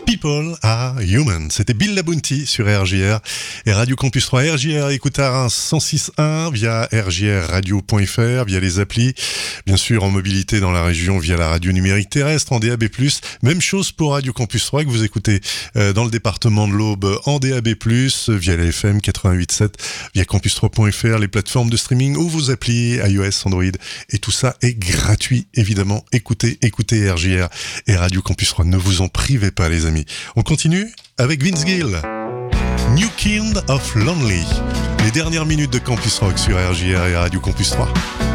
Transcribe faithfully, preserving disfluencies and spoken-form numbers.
People are human. C'était Bill Labunti sur R J R et Radio Campus trois. R J R écoute à Reims cent six point un via r j r radio point f r, via les applis, bien sûr en mobilité dans la région via la radio numérique terrestre en D A B plus. Même chose pour Radio Campus trois que vous écoutez euh, dans le département de l'Aube en D A B plus, via la F M quatre-vingt-huit virgule sept, via campus trois point f r, les plateformes de streaming ou vos applis iOS, Android, et tout ça est gratuit évidemment. Écoutez, écoutez R J R et Radio Campus trois, ne vous en privez pas les amis. On continue avec Vince Gill, New Kind of Lonely. Les dernières minutes de Campus Rock sur R J R et Radio Campus trois.